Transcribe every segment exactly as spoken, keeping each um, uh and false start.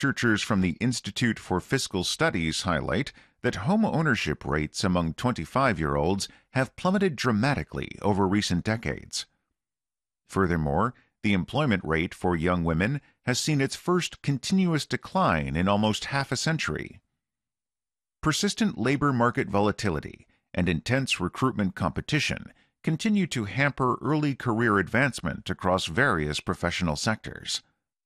Researchers from the Institute for Fiscal Studies highlight that home ownership rates among twenty-five-year-olds have plummeted dramatically over recent decades. Furthermore, the employment rate for young women has seen its first continuous decline in almost half a century. Persistent labor market volatility and intense recruitment competition continue to hamper early career advancement across various professional sectors.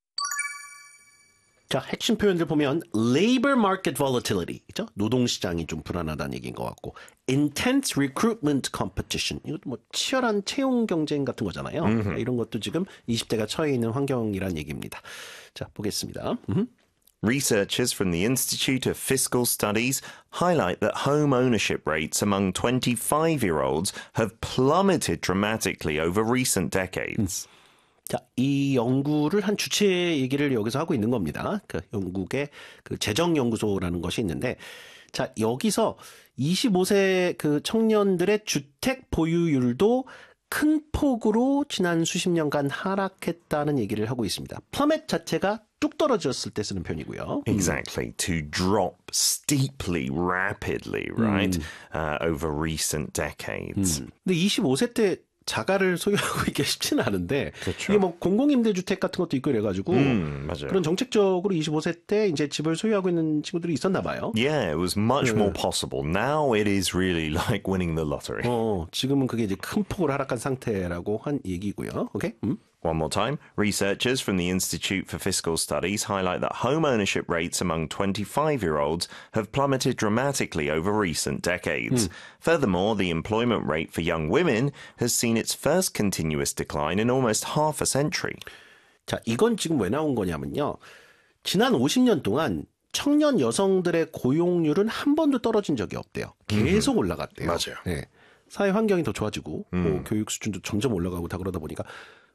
자, 핵심 표현들 보면 labor market volatility, 그죠? 노동시장이 좀 불안하다는 얘기인 것 같고 intense recruitment competition, 이것도 뭐 치열한 채용 경쟁 같은 거잖아요. mm-hmm. 이런 것도 지금 이십 대가 처해 있는 환경이란 얘기입니다. 자, 보겠습니다. Mm-hmm. Researchers from the Institute of Fiscal Studies highlight that home ownership rates among twenty-five-year-olds have plummeted dramatically over recent decades. 음. 자, 이 연구를 한 주체 얘기를 여기서 하고 있는 겁니다. 그 영국의 그 재정연구소라는 것이 있는데, 자, 여기서 이십오 세 그 청년들의 주택 보유율도 큰 폭으로 지난 수십 년간 하락했다는 얘기를 하고 있습니다. 플러멧 자체가 뚝 떨어졌을 때 쓰는 편이고요. Exactly. To drop steeply, rapidly, right? 음. Uh, over recent decades. 음. 근데 이십오 세 때 자가를 소유하고 있기 쉽지는 않은데 그렇죠. 이게 뭐 공공임대주택 같은 것도 있고 이래가지고 음, 맞아요. 그런 정책적으로 이십오 세 때 이제 집을 소유하고 있는 친구들이 있었나 봐요. Yeah, it was much 네. more possible. Now it is really like winning the lottery. 어, 지금은 그게 이제 큰 폭으로 하락한 상태라고 한 얘기고요. 오케이? 음? One more time. Researchers from the Institute for Fiscal Studies highlight that home ownership rates among twenty-five-year-olds have plummeted dramatically over recent decades. 음. Furthermore, the employment rate for young women has seen its first continuous decline in almost half a century. 자, 이건 지금 왜 나온 거냐면요. 지난 오십 년 동안 청년 여성들의 고용률은 한 번도 떨어진 적이 없대요. 계속 올라갔대요. 맞아요. 네. 사회 환경이 더 좋아지고 음. 뭐 교육 수준도 점점 올라가고 다 그러다 보니까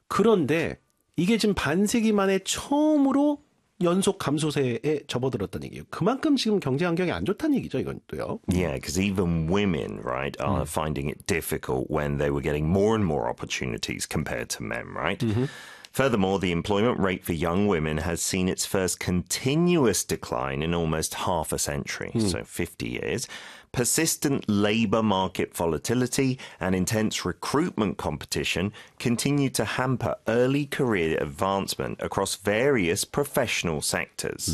그런데 이게 지금 반세기 만에 처음으로 연속 감소세에 접어들었다는 얘기예요. 그만큼 지금 경제 환경이 안 좋다는 얘기죠, 이건 또요. Yeah, because even women, right, are mm. finding it difficult when they were getting more and more opportunities compared to men, right? Mm-hmm. Furthermore, the employment rate for young women has seen its first continuous decline in almost half a century, mm. so fifty years. Persistent labor market volatility and intense recruitment competition continue to hamper early career advancement across various professional sectors. 음.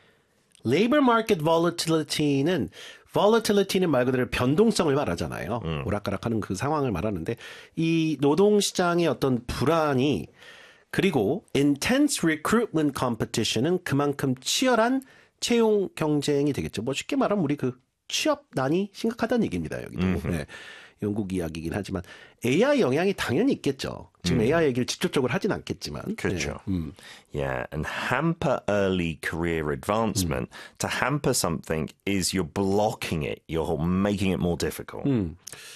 Labor market volatility는 volatility는 말 그대로 변동성을 말하잖아요. 음. 오락가락하는 그 상황을 말하는데 이 노동시장의 어떤 불안이 그리고 intense recruitment competition은 그만큼 치열한 채용 경쟁이 되겠죠. 뭐 쉽게 말하면 우리 그 취업난이 심각하다는 얘기입니다. 여기도. 네. 영국 이야기이긴 하지만 에이아이 영향이 당연히 있겠죠. 지금 음. 에이아이 얘기를 직접적으로 하진 않겠지만. 그렇죠. 네. 음. Yeah, and hamper early career advancement. 음. To hamper something is you're blocking it. You're making it more difficult. 음.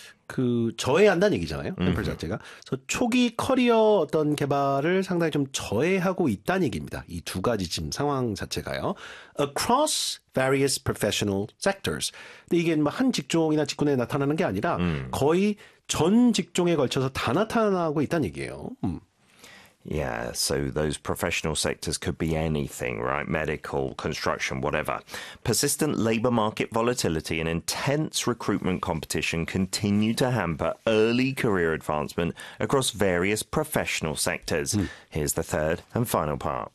그 저해한다는 얘기잖아요. 햄플 음. 자체가. 그래서 초기 커리어 어떤 개발을 상당히 좀 저해하고 있다는 얘기입니다. 이 두 가지 지금 상황 자체가요. Across various professional sectors. 근데 이게 뭐 한 직종이나 직군에 나타나는 게 아니라 음. 거의 전 직종에 걸쳐서 다 나타나고 있다는 얘기예요. 음. Yeah, so those professional sectors could be anything, right? Medical, construction, whatever. Persistent labor market volatility and intense recruitment competition continue to hamper early career advancement across various professional sectors. Mm. Here's the third and final part.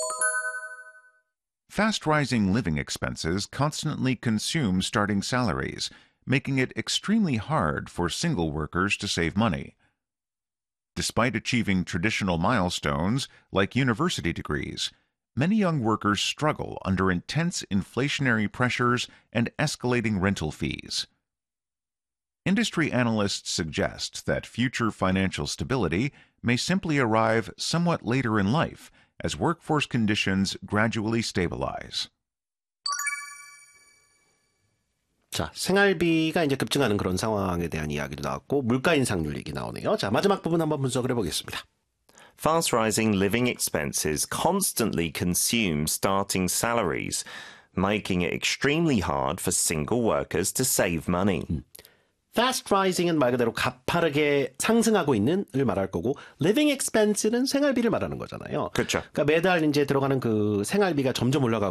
Fast rising living expenses constantly consume starting salaries, making it extremely hard for single workers to save money. Despite achieving traditional milestones like university degrees, many young workers struggle under intense inflationary pressures and escalating rental fees. Industry analysts suggest that future financial stability may simply arrive somewhat later in life as workforce conditions gradually stabilize. 자, 생활비가 이제 급증하는 그런 상황에 대한 이야기도 나왔고 물가 인상률 얘기 나오네요. 자, 마지막 부분 한번 분석을 해보겠습니다. Fast rising living expenses constantly consume starting salaries, making it extremely hard for single workers to save money. 음. fast rising은 말 그대로 가파르게 상승하고 있는을 말할 거고 living expense는 생활비를 말하는 거잖아요. 그렇죠. 그러니까 매달 이제 들어가는 그 생활비가 점점 올라가고